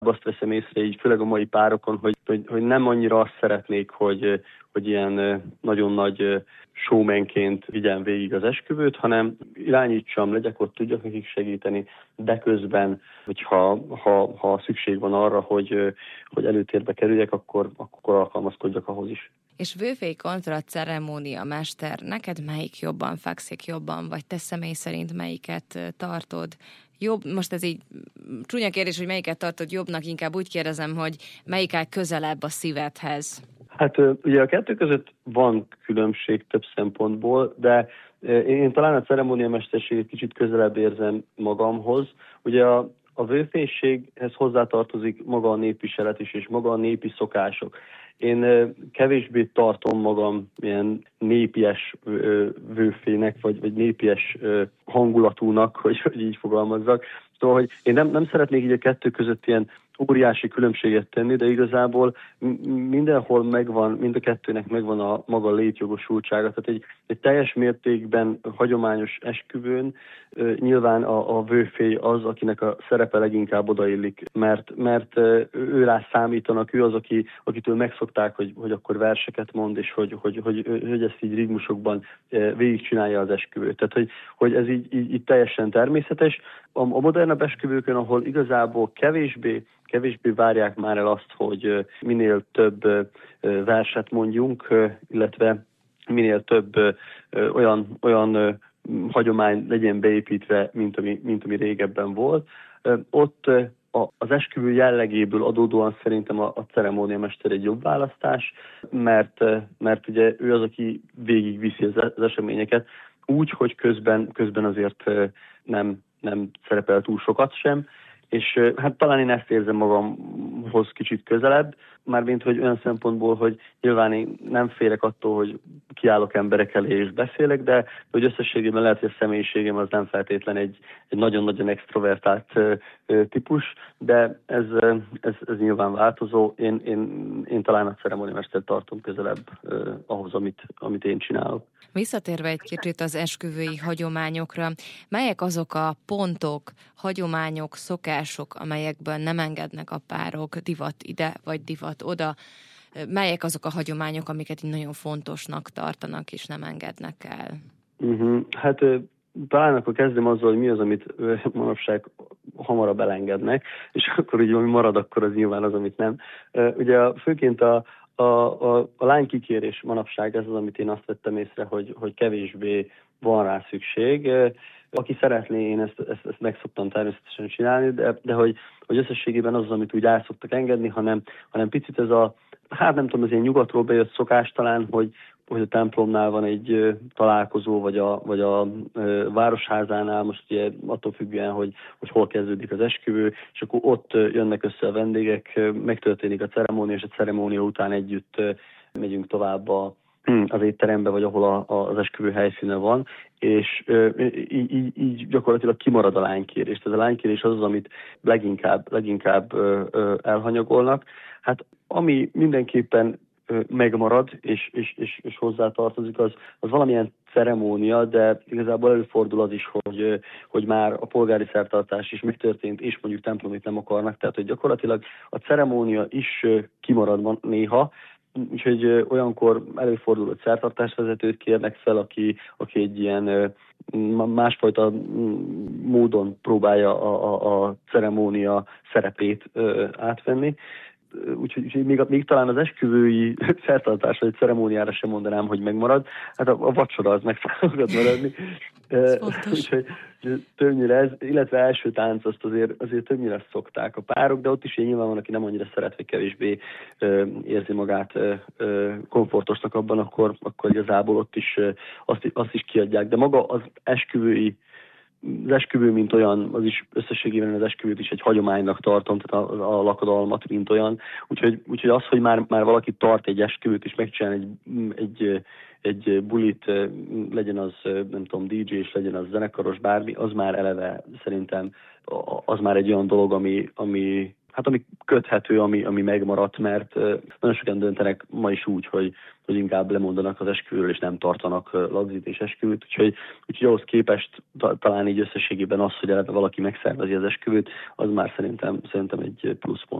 azt veszem észre így, főleg a mai párokon, hogy nem annyira azt szeretnék, hogy ilyen nagyon nagy showmanként vigyem végig az esküvőt, hanem irányítsam, legyek ott, tudjak nekik segíteni, de közben, hogyha szükség van arra, hogy előtérbe kerüljek, akkor alkalmazkodjak ahhoz is. És vőfély kontra ceremóniamester, neked melyik jobban fekszik jobban, vagy te személy szerint melyiket tartod jobb? Most ez így csúnya kérdés, hogy melyiket tartod jobbnak, inkább úgy kérdezem, hogy melyik áll közelebb a szívedhez? Hát ugye a kettő között van különbség több szempontból, de én talán a ceremóniamesterséget kicsit közelebb érzem magamhoz. Ugye a vőfénységhez hozzátartozik maga a népviselet is, és maga a népi szokások. Én kevésbé tartom magam ilyen népies vőfének, vagy népies hangulatúnak, hogy így fogalmazzak. Szóval, hogy én nem szeretnék így a kettő között ilyen óriási különbséget tenni, de igazából mindenhol megvan, mind a kettőnek megvan a maga létjogosultsága. Tehát egy teljes mértékben hagyományos esküvőn nyilván a vőfély az, akinek a szerepe leginkább odaillik, mert ő rá számítanak, ő az, akitől megszokták, hogy akkor verseket mond, és hogy ezt így ritmusokban végigcsinálja az esküvőt. Tehát, hogy ez így teljesen természetes. A modernebb esküvőkön, ahol igazából kevésbé várják már el azt, hogy minél több verset mondjunk, illetve minél több olyan hagyomány legyen beépítve, mint ami régebben volt. Ott az esküvő jellegéből adódóan szerintem a ceremóniamester egy jobb választás, mert ugye ő az, aki végigviszi az eseményeket, úgy, hogy közben azért nem szerepel túl sokat sem, és hát talán én ezt érzem magamhoz kicsit közelebb, mármint hogy olyan szempontból, hogy nyilván én nem félek attól, hogy kiállok emberek elé és beszélek, de hogy összességében lehet, hogy a személyiségem az nem feltétlen egy nagyon-nagyon extrovertált típus, de ez nyilván változó. Én talán a ceremóniamestert tartom közelebb ahhoz, amit én csinálok. Visszatérve egy kicsit az esküvői hagyományokra, melyek azok a pontok, hagyományok, szokások, amelyekben nem engednek a párok divat ide vagy divat oda? Melyek azok a hagyományok, amiket így nagyon fontosnak tartanak és nem engednek el? Hát talán akkor kezdem azzal, hogy mi az, amit manapság hamarabb elengednek, és akkor így ami marad, akkor az nyilván az, amit nem. Ugye főként a lánykikérés manapság ez az, amit én azt vettem észre, hogy kevésbé van rá szükség. Aki szeretné, én ezt meg szoktam természetesen csinálni, de hogy összességében az, amit úgy el szoktak engedni, hanem picit ez hát nem tudom, az ilyen nyugatról bejött szokás talán, hogy a templomnál van egy találkozó, vagy a városházánál, most ugye attól függően, hogy hol kezdődik az esküvő, és akkor ott jönnek össze a vendégek, megtörténik a ceremónia, és a ceremónia után együtt megyünk tovább az étterembe, vagy ahol az esküvő helyszíne van, és így gyakorlatilag kimarad a lánykérés. Tehát a lánykérés az, amit leginkább elhanyagolnak. Hát ami mindenképpen megmarad, és hozzátartozik, az valamilyen ceremónia, de igazából előfordul az is, hogy már a polgári szertartás is megtörtént, és mondjuk templomit nem akarnak, tehát hogy gyakorlatilag a ceremónia is kimarad néha, úgyhogy olyankor előfordul, hogy szertartásvezetőt kérnek fel, aki egy ilyen másfajta módon próbálja a ceremónia szerepét átvenni. Úgyhogy még talán az esküvői szertartás vagy ceremóniára sem mondanám, hogy megmarad. Hát a vacsora az meg fog maradni. Úgyhogy többnyire ez, illetve első tánc azt azért többnyire szokták a párok, de ott is nyilván van, aki nem annyira szeret, vagy kevésbé érzi magát komfortosnak abban, akkor igazából ott is azt is kiadják. De maga az esküvő, mint olyan, az is összességében az esküvőt is egy hagyománynak tartom, tehát a lakodalmat, mint olyan. Úgyhogy az, hogy már valaki tart egy esküvőt, és megcsinál egy bulit, legyen az, nem tudom, DJ, és legyen az zenekaros, bármi, az már eleve szerintem az már egy olyan dolog, ami hát ami köthető, ami megmaradt, mert nagyon sokan döntenek ma is úgy, hogy inkább lemondanak az esküvőről, és nem tartanak lagzit és esküvőt, úgyhogy ahhoz képest talán így összességében az, hogy eleve valaki megszervezi az esküvőt, az már szerintem egy pluszpont.